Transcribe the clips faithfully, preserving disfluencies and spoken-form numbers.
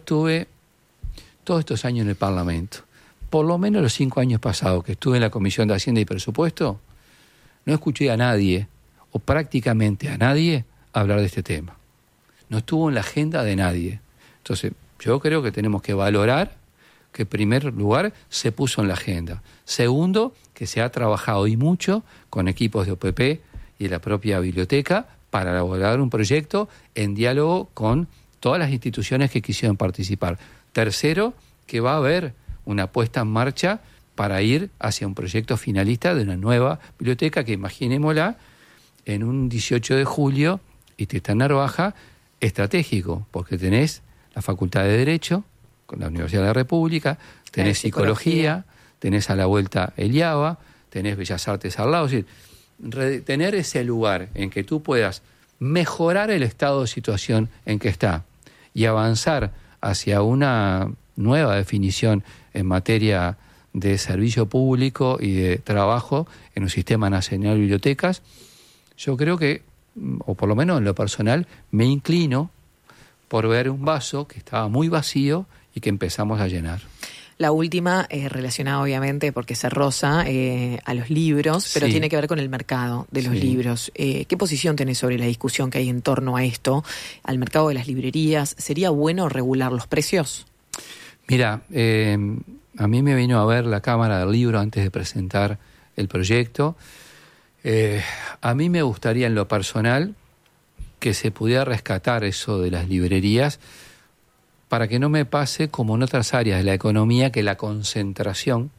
estuve todos estos años en el Parlamento, por lo menos los cinco años pasados que estuve en la Comisión de Hacienda y Presupuesto, no escuché a nadie, o prácticamente a nadie, hablar de este tema. No estuvo en la agenda de nadie. Entonces, yo creo que tenemos que valorar que en primer lugar se puso en la agenda. Segundo, que se ha trabajado y mucho con equipos de O P P y de la propia biblioteca para elaborar un proyecto en diálogo con todas las instituciones que quisieron participar. Tercero, que va a haber una puesta en marcha para ir hacia un proyecto finalista de una nueva biblioteca que, imaginémosla, en un dieciocho de julio, y te está en Narvaja, estratégico, porque tenés la Facultad de Derecho, con la Universidad de la República, tenés psicología, psicología, tenés a la vuelta el IABA, tenés Bellas Artes al lado. Es decir, re- tener ese lugar en que tú puedas mejorar el estado de situación en que está y avanzar hacia una nueva definición en materia de servicio público y de trabajo en un sistema nacional de bibliotecas, yo creo que, o por lo menos en lo personal, me inclino por ver un vaso que estaba muy vacío y que empezamos a llenar. La última, eh, relacionada obviamente, porque se roza eh, a los libros, pero sí. tiene que ver con el mercado de los sí. libros. Eh, ¿Qué posición tenés sobre la discusión que hay en torno a esto, al mercado de las librerías? ¿Sería bueno regular los precios? Mira, eh, a mí me vino a ver la Cámara del Libro antes de presentar el proyecto. Eh, a mí me gustaría en lo personal que se pudiera rescatar eso de las librerías para que no me pase como en otras áreas de la economía, que la concentración,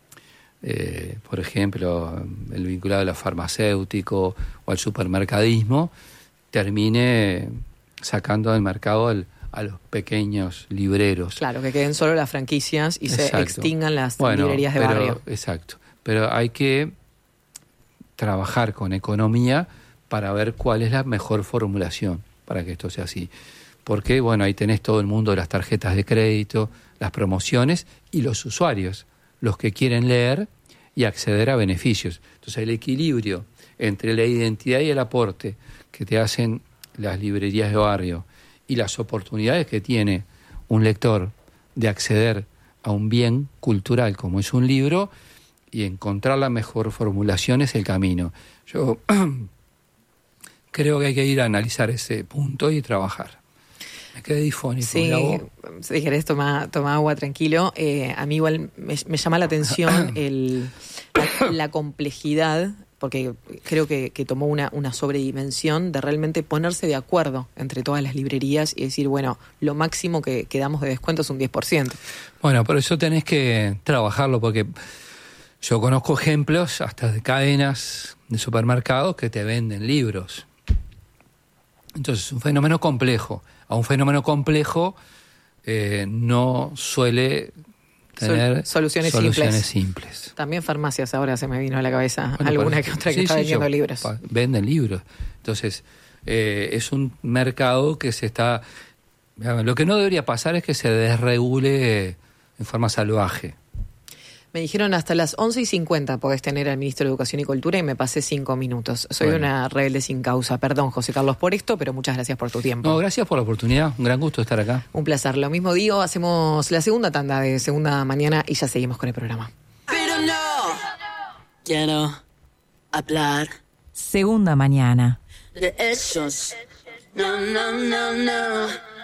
eh, por ejemplo, el vinculado a lo farmacéutico o al supermercadismo, termine sacando del mercado al, a los pequeños libreros. Claro, que queden solo las franquicias y exacto. se extingan las bueno, librerías de pero, barrio. Exacto, pero hay que trabajar con economía para ver cuál es la mejor formulación para que esto sea así. Porque, bueno, ahí tenés todo el mundo de las tarjetas de crédito, las promociones y los usuarios, los que quieren leer y acceder a beneficios. Entonces, el equilibrio entre la identidad y el aporte que te hacen las librerías de barrio y las oportunidades que tiene un lector de acceder a un bien cultural como es un libro y encontrar la mejor formulación es el camino. Yo creo que hay que ir a analizar ese punto y trabajar. Me quedé difónico. Sí, si querés toma, toma agua tranquilo. Eh, a mí igual me, me llama la atención el, la, la complejidad, porque creo que, que tomó una, una sobredimensión de realmente ponerse de acuerdo entre todas las librerías y decir, bueno, lo máximo que, que damos de descuento es un diez por ciento. Bueno, por eso tenés que trabajarlo, porque yo conozco ejemplos hasta de cadenas de supermercados que te venden libros. Entonces es un fenómeno complejo. A un fenómeno complejo eh, no suele tener Sol- soluciones, soluciones simples. simples. También farmacias, ahora se me vino a la cabeza Bueno, alguna por, que otra que sí, está sí, vendiendo yo, libros. Pa, venden libros. Entonces, eh, es un mercado que se está... Lo que no debería pasar es que se desregule en forma salvaje. Me dijeron hasta las once y cincuenta podés tener al ministro de Educación y Cultura y me pasé cinco minutos. Soy bueno. una rebelde sin causa. Perdón, José Carlos, por esto, pero muchas gracias por tu tiempo. No, gracias por la oportunidad. Un gran gusto estar acá. Un placer. Lo mismo digo, hacemos la segunda tanda de Segunda Mañana y ya seguimos con el programa. Pero no quiero hablar Segunda Mañana de esos. No, no, no, no.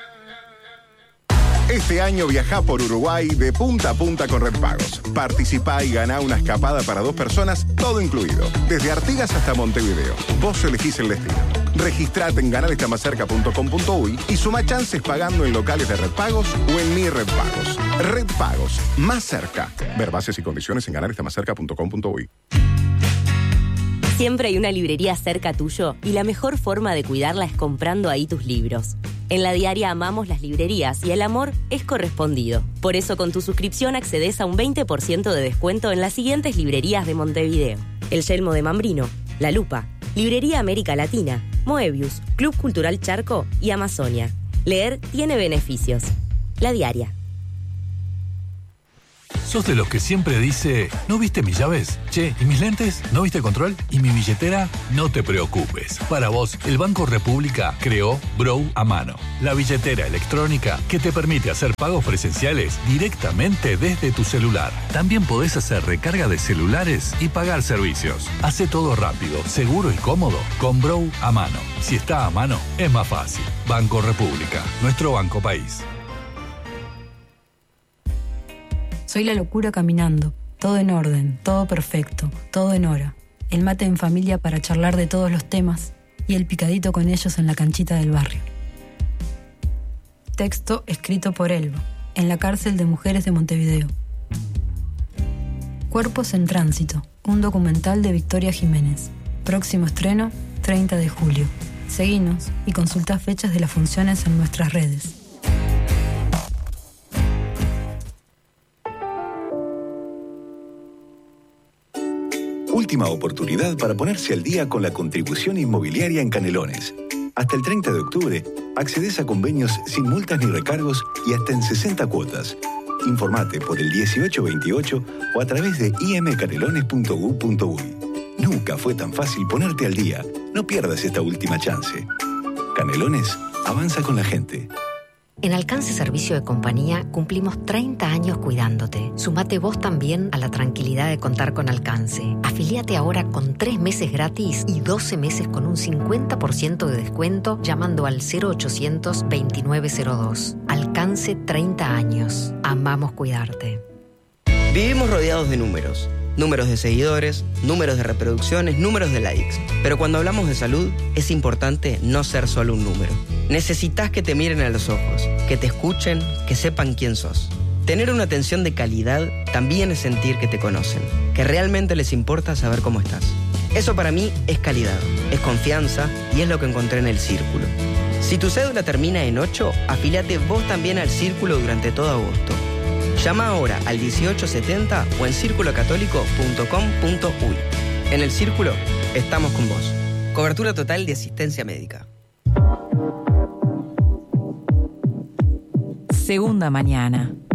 Este año viajá por Uruguay de punta a punta con Redpagos. Participá y ganá una escapada para dos personas, todo incluido. Desde Artigas hasta Montevideo. Vos elegís el destino. Registrate en ganar está más cerca punto com punto uy y suma chances pagando en locales de Redpagos o en Mi Redpagos. Redpagos, más cerca. Ver bases y condiciones en ganar está más cerca punto com punto uy. Siempre hay una librería cerca tuyo y la mejor forma de cuidarla es comprando ahí tus libros. En La Diaria amamos las librerías y el amor es correspondido. Por eso con tu suscripción accedes a un veinte por ciento de descuento en las siguientes librerías de Montevideo: El Yelmo de Mambrino, La Lupa, Librería América Latina, Moebius, Club Cultural Charco y Amazonia. Leer tiene beneficios. La Diaria. ¿Sos de los que siempre dice, ¿no viste mis llaves? Che, ¿y mis lentes? ¿No viste control? ¿Y mi billetera? No te preocupes. Para vos, el Banco República creó Brow a mano, la billetera electrónica que te permite hacer pagos presenciales directamente desde tu celular. También podés hacer recarga de celulares y pagar servicios. Hace todo rápido, seguro y cómodo con Brow a mano. Si está a mano, es más fácil. Banco República, nuestro banco país. Soy la locura caminando, todo en orden, todo perfecto, todo en hora. El mate en familia para charlar de todos los temas y el picadito con ellos en la canchita del barrio. Texto escrito por Elba, en la cárcel de mujeres de Montevideo. Cuerpos en tránsito, un documental de Victoria Jiménez. Próximo estreno, treinta de julio. Seguinos y consulta fechas de las funciones en nuestras redes. Última oportunidad para ponerse al día con la contribución inmobiliaria en Canelones. Hasta el treinta de octubre, accedes a convenios sin multas ni recargos y hasta en sesenta cuotas. Informate por el dieciocho veintiocho o a través de i m canelones punto u punto u y. Nunca fue tan fácil ponerte al día. No pierdas esta última chance. Canelones, avanza con la gente. En Alcance Servicio de Compañía cumplimos treinta años cuidándote. Sumate vos también a la tranquilidad de contar con Alcance. Afiliate ahora con tres meses gratis y doce meses con un cincuenta por ciento de descuento llamando al cero ochocientos veintinueve cero dos. Alcance treinta años. Amamos cuidarte. Vivimos rodeados de números. Números de seguidores, números de reproducciones, números de likes. Pero cuando hablamos de salud, es importante no ser solo un número. Necesitas que te miren a los ojos, que te escuchen, que sepan quién sos. Tener una atención de calidad también es sentir que te conocen, que realmente les importa saber cómo estás. Eso para mí es calidad, es confianza y es lo que encontré en el Círculo. Si tu cédula termina en ocho, afíliate vos también al Círculo durante todo agosto. Llama ahora al dieciocho setenta o en círculo católico punto com punto u y. En el Círculo, estamos con vos. Cobertura total de asistencia médica. Segunda mañana.